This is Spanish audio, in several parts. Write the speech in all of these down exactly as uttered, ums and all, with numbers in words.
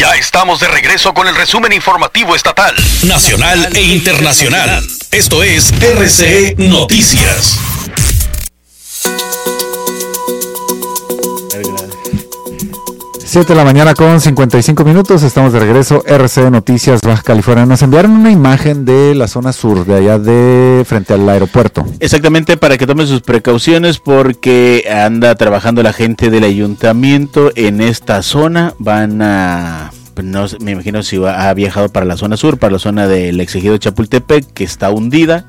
Ya estamos de regreso con el resumen informativo estatal, nacional e internacional. Esto es R C E Noticias. siete de la mañana con cincuenta y cinco minutos, estamos de regreso, R C E Noticias Baja California. Nos enviaron una imagen de la zona sur, de allá de frente al aeropuerto. Exactamente, para que tomen sus precauciones porque anda trabajando la gente del ayuntamiento en esta zona. Van a, no me imagino si va, ha viajado para la zona sur, para la zona del exegido Chapultepec, que está hundida.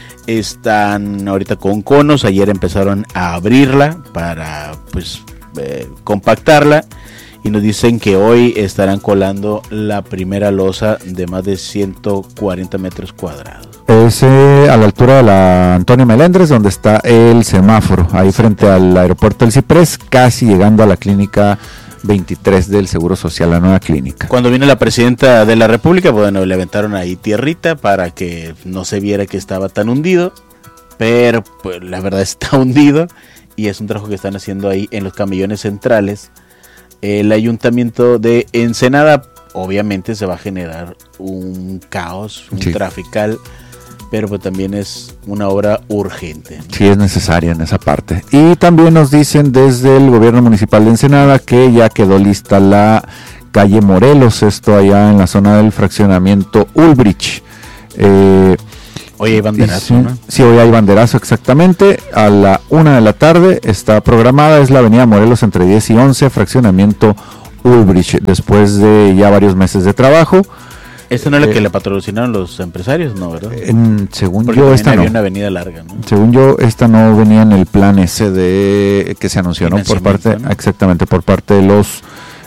Están ahorita con conos, ayer empezaron a abrirla para pues eh, compactarla. Y nos dicen que hoy estarán colando la primera losa de más de ciento cuarenta metros cuadrados. Es eh, a la altura de la Antonio Melendres, donde está el semáforo, ahí frente al aeropuerto del Ciprés, casi llegando a la clínica veintitrés del Seguro Social, la nueva clínica. Cuando vino la presidenta de la República, bueno, le aventaron ahí tierrita para que no se viera que estaba tan hundido, pero pues la verdad está hundido y es un trabajo que están haciendo ahí en los camellones centrales. El ayuntamiento de Ensenada, obviamente se va a generar un caos, un sí. trafical, pero pues también es una obra urgente. Sí, es necesaria en esa parte. Y también nos dicen desde el gobierno municipal de Ensenada que ya quedó lista la calle Morelos, esto allá en la zona del fraccionamiento Ulbrich. Eh, Hoy hay banderazo, sí, ¿no? Sí, hoy hay banderazo, exactamente. A la una de la tarde está programada, es la avenida Morelos entre diez y once, fraccionamiento Ulbrich, después de ya varios meses de trabajo. ¿Esta no es eh, la que le patrocinaron los empresarios? No, ¿verdad? En, según Porque yo, esta había no. una avenida larga, ¿no? Según yo, esta no venía en el plan ese de que se anunció, ¿no? Por parte, ¿no? Exactamente, por parte de los...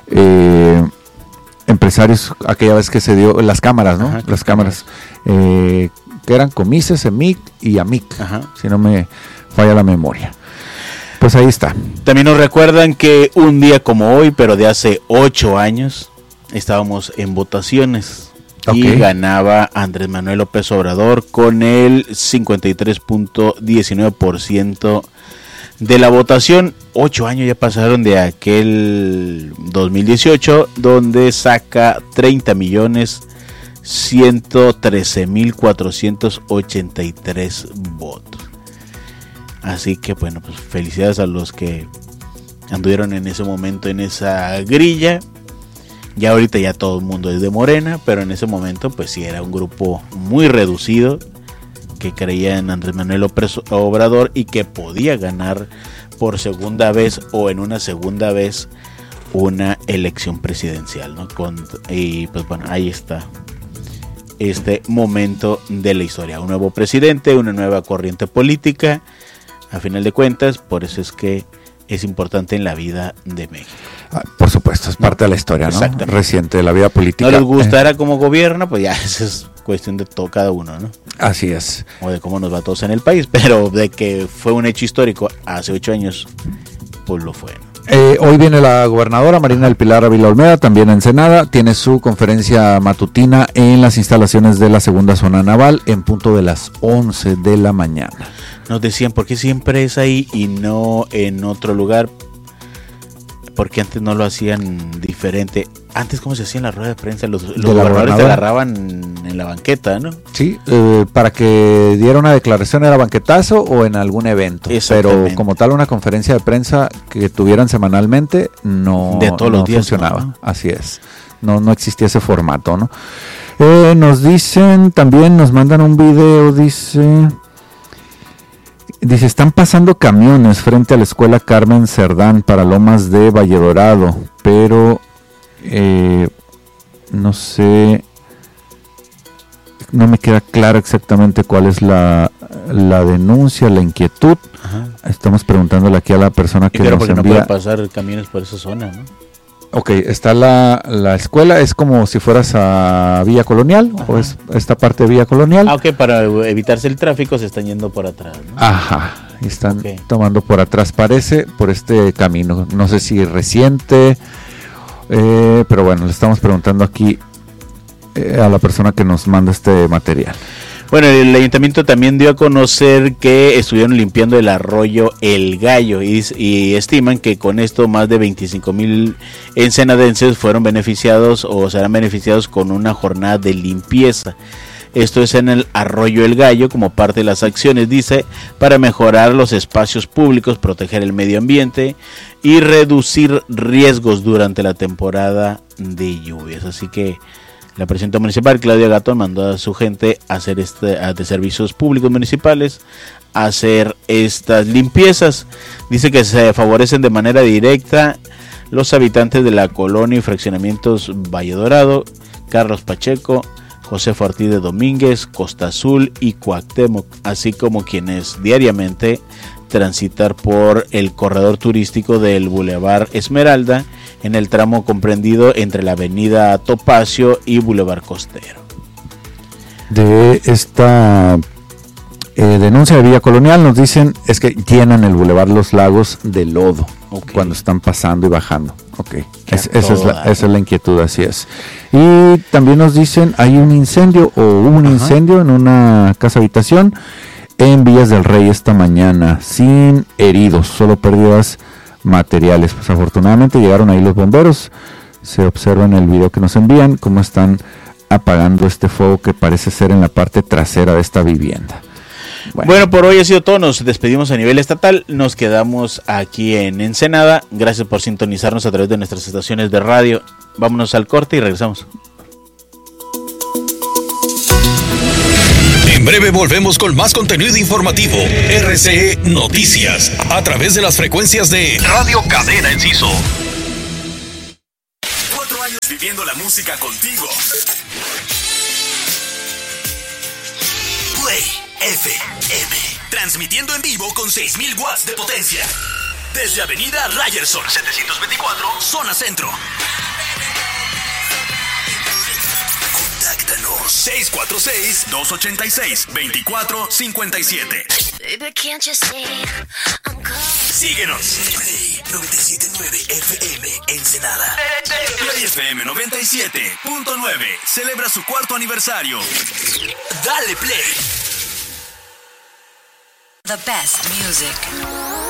Eh, empresarios, aquella vez que se dio las cámaras, ¿no? Ajá, las cámaras eh, que eran Comices, EMIC y AMIC, ajá. si no me falla la memoria. Pues ahí está. También nos recuerdan que un día como hoy, pero de hace ocho años, estábamos en votaciones okay. y ganaba Andrés Manuel López Obrador con el cincuenta y tres punto diecinueve por ciento de la votación. Ocho años ya pasaron de aquel dos mil dieciocho, donde saca treinta millones ciento trece mil cuatrocientos ochenta y tres votos. Así que bueno, pues felicidades a los que anduvieron en ese momento en esa grilla. Ya ahorita ya todo el mundo es de Morena, pero en ese momento pues sí era un grupo muy reducido que creía en Andrés Manuel López Obrador y que podía ganar por segunda vez o en una segunda vez una elección presidencial, ¿no? Con, y pues bueno, ahí está este momento de la historia. Un nuevo presidente, una nueva corriente política, a final de cuentas, por eso es que es importante en la vida de México. Ah, por supuesto, es parte no, de la historia, ¿no? Reciente de la vida política. No les gustará eh. como gobierno, pues ya esa es cuestión de todo cada uno, ¿no? Así es. O de cómo nos va a todos en el país, pero de que fue un hecho histórico hace ocho años, pues lo fue, ¿no? Eh, hoy viene la gobernadora Marina del Pilar Ávila Olmeda, también en Ensenada, tiene su conferencia matutina en las instalaciones de la segunda zona naval en punto de las once de la mañana. Nos decían, ¿por qué siempre es ahí y no en otro lugar? Porque antes no lo hacían diferente. Antes, ¿cómo se hacía en la rueda de prensa? Los, los gobernadores se agarraban en la banqueta, ¿no? Sí, eh, para que diera una declaración era banquetazo o en algún evento. Pero como tal una conferencia de prensa que tuvieran semanalmente no, de todos no los días, funcionaba. ¿no? Así es. No, no existía ese formato, ¿no? Eh, nos dicen, también nos mandan un video, dice... Dice, están pasando camiones frente a la escuela Carmen Cerdán para Lomas de Valledorado, pero eh, no sé, no me queda claro exactamente cuál es la, la denuncia, la inquietud. Ajá. Estamos preguntándole aquí a la persona que claro, nos porque envía. No puede pasar camiones por esa zona, ¿no? Ok, está la, la escuela, es como si fueras a Villa Colonial, ajá. o es esta parte de Villa Colonial. Ah, ok, para evitarse el tráfico se están yendo por atrás, ¿no? Ajá, y están okay. tomando por atrás, parece, por este camino, no sé si reciente, eh, pero bueno, le estamos preguntando aquí eh, a la persona que nos manda este material. Bueno, el ayuntamiento también dio a conocer que estuvieron limpiando el arroyo El Gallo y, y estiman que con esto más de veinticinco mil ensenadenses fueron beneficiados o serán beneficiados con una jornada de limpieza. Esto es en el arroyo El Gallo como parte de las acciones, dice, para mejorar los espacios públicos, proteger el medio ambiente y reducir riesgos durante la temporada de lluvias. Así que la presidenta municipal, Claudia Gatón, mandó a su gente a hacer este, a de servicios públicos municipales, a hacer estas limpiezas. Dice que se favorecen de manera directa los habitantes de la colonia y fraccionamientos Valle Dorado, Carlos Pacheco, José Ortiz de Domínguez, Costa Azul y Cuauhtémoc, así como quienes diariamente transitar por el corredor turístico del Boulevard Esmeralda en el tramo comprendido entre la avenida Topacio y Boulevard Costero. De esta eh, denuncia de Villa Colonial nos dicen es que llenan el Boulevard Los Lagos de lodo, okay, cuando están pasando y bajando. Okay. Es, esa, es la, esa es la inquietud, así es. Y también nos dicen hay un incendio o hubo un Ajá. incendio en una casa habitación en Villas del Rey esta mañana, sin heridos, solo pérdidas materiales. Pues afortunadamente llegaron ahí los bomberos. Se observa en el video que nos envían cómo están apagando este fuego que parece ser en la parte trasera de esta vivienda. Bueno. bueno, por hoy ha sido todo. Nos despedimos a nivel estatal. Nos quedamos aquí en Ensenada. Gracias por sintonizarnos a través de nuestras estaciones de radio. Vámonos al corte y regresamos. En breve volvemos con más contenido informativo. R C E Noticias, a través de las frecuencias de Radio Cadena Enciso. Cuatro años viviendo la música contigo. Play F M, transmitiendo en vivo con seis mil watts de potencia. Desde Avenida Ryerson setecientos veinticuatro, zona centro. Contáctanos seis cuatro seis, dos ocho seis, dos cuatro cinco siete. Síguenos. Play noventa y siete punto nueve F M Ensenada. Play F M noventa y siete punto nueve celebra su cuarto aniversario. Dale play. The best music.